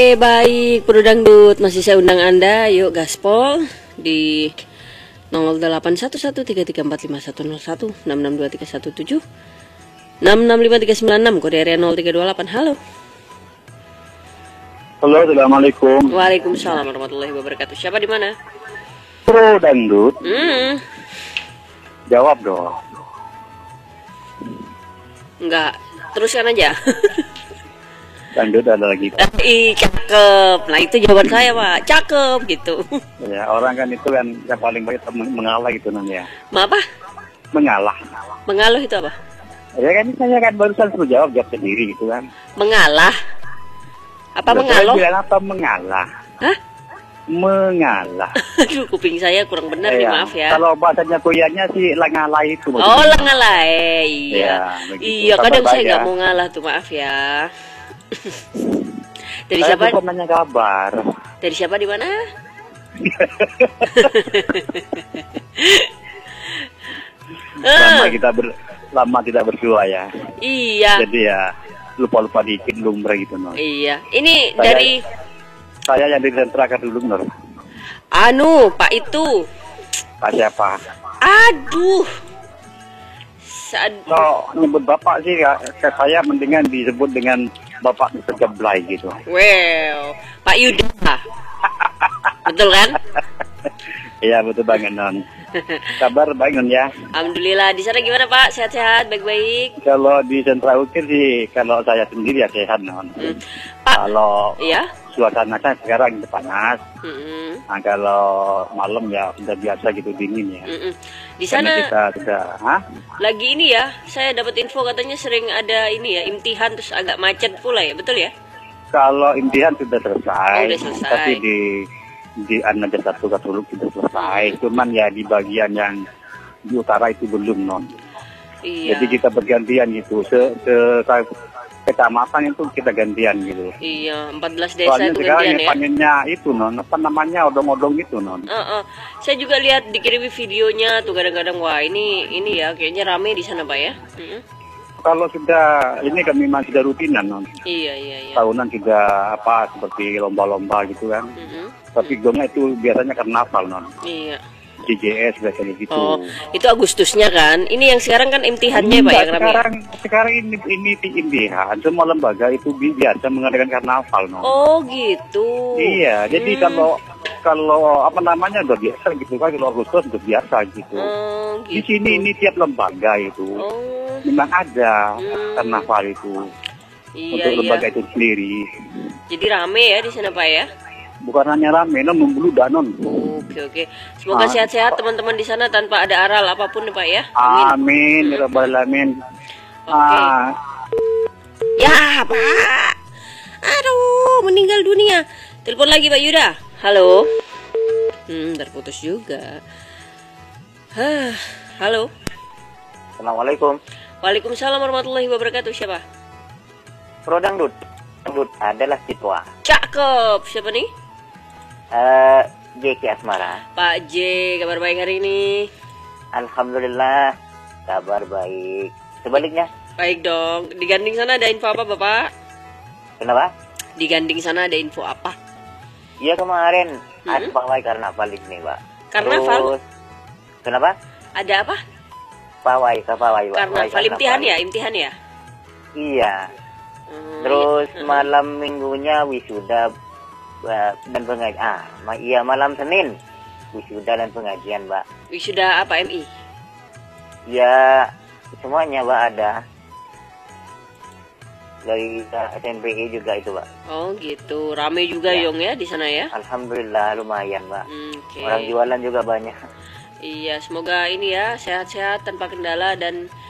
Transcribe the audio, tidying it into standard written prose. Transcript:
Baik, Bro Dangdut, masih saya undang Anda, yuk gaspol di 081133455101 662317 665396 kode area 0328. Halo. Halo, assalamualaikum. Waalaikumsalam warahmatullahi wabarakatuh. Siapa di mana? Bro Dangdut. Jawab dong. Enggak, teruskan aja. Dangdut ada lagi. Ih, cakep. Nah, itu jawaban saya, Pak. Cakep gitu. Ya, orang kan itu kan yang paling banyak mengalah gitu namanya. Apa? Mengalah. Mengalah itu apa? Ya kan saya kan barusan suruh jawab sendiri gitu kan. Mengalah. Apa Terus mengalah? saya bilang apa mengalah? Hah? Mengalah. Aduh, kuping saya kurang benar nih, maaf ya. Kalau bahasanya kuliahnya sih ngalah itu. Oh, ngalah. Iya. Iya, kadang saya nggak mau ngalah tuh, maaf ya. Dari saya siapa? nanya kabar. Dari siapa di mana? lama kita berdua ya. Iya. Jadi ya lupa dikit lumrah gitu Nur. Iya. Ini dari saya yang dari sentra dulu Nur. Pak itu. Pak siapa? Aduh. Kalau nyebut bapak sih ya, saya mendingan disebut dengan bapak Geblay gitu. Well, Pak Yuda. Betul kan? Iya betul banget Non. Kabar baik Non ya. Alhamdulillah. Di sana gimana Pak? Sehat-sehat, baik-baik. Kalau di sentra ukir sih, kalau saya sendiri ya sehat Non. Pak. Kalau iya? Suasananya sekarang itu panas. Nah, kalau malam ya sudah biasa gitu dingin ya. Di sana kita sudah, lagi ini ya, saya dapat info katanya sering ada ini ya, imtihan terus agak macet pula ya, betul ya? Kalau imtihan sudah selesai, udah selesai. Tapi di Anaja 1 Katuluk sudah selesai. Cuman ya di bagian yang di utara itu belum Non. Iya. Jadi kita bergantian gitu, kecamatan itu kita gantian gitu. Iya, 14 desa soalnya itu gantian ya. Panennya itu Non, apa namanya odong-odong itu Non. Saya juga lihat dikirimi videonya tuh kadang-kadang, wah ini ya kayaknya rame di sana Pak ya. Kalau sudah ini kami masih sudah rutinan Non. Iya. Tahunan juga apa seperti lomba-lomba gitu kan. Tapi gongnya itu biasanya karnaval Non. Iya. JJS biasanya gitu. Oh, itu Agustusnya kan? Ini yang sekarang kan imtihannya Pak yang rame. Sekarang ini imtihan. Semua lembaga itu biasa mengadakan karnaval Non. Oh gitu. Iya, jadi kalau apa namanya udah biasa gitu kan, kalau Agustus udah biasa gitu. Gitu. Di sini ini tiap lembaga itu memang ada karnaval itu. Iya, untuk lembaga itu sendiri. Jadi rame ya di sana Pak ya? Bukan hanya rame, Non, membludak Non. Oke. Semoga sehat-sehat teman-teman di sana tanpa ada aral apapun nih Pak ya. Amin. Ya Rabbal alamin. Oke. Ya Pak. Aduh, meninggal dunia. Telepon lagi Pak Yuda. Halo. Terputus juga. Halo. Assalamualaikum. Waalaikumsalam warahmatullahi wabarakatuh. Siapa? Bro Dangdut. Dangdut adalah siswa. Cakep. Siapa nih? JK Asmara. Pak J, kabar baik hari ini? Alhamdulillah, kabar baik. Sebaliknya? Baik dong. Di Ganding sana ada info apa Bapak? Kenapa? Di Ganding sana ada info apa? Iya kemarin ada pawai karnaval di sini Pak. Karnaval? Terus, kenapa? Ada apa? Pawai Pak. Karnaval imtihan ya? Iya. Terus malam minggunya wisuda dan pengajian. Iya malam Senin wisuda dan pengajian Mbak. Wisuda apa MI? Ya semuanya Mbak ada. Dari SNPI juga itu Mbak. Oh gitu, rame juga ya. Yong ya di sana ya? Alhamdulillah lumayan Mbak. Okay. Orang jualan juga banyak. Iya, semoga ini ya sehat-sehat tanpa kendala dan